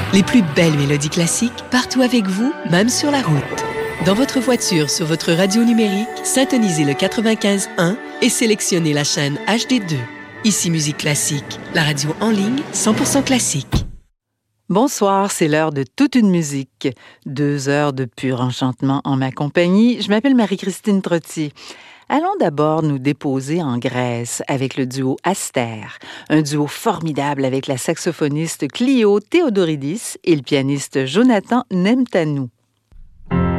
Les plus belles mélodies classiques partout avec vous, même sur la route. Dans votre voiture, sur votre radio numérique, syntonisez le 95.1 et sélectionnez la chaîne HD2. Ici Musique Classique, la radio en ligne 100% classique. Bonsoir, c'est l'heure de toute une musique. 2 heures de pur enchantement en ma compagnie. Je m'appelle Marie-Christine Trottier. Allons d'abord nous déposer en Grèce avec le duo Aster, un duo formidable avec la saxophoniste Clio Theodoridis et le pianiste Jonathan Nemtanou.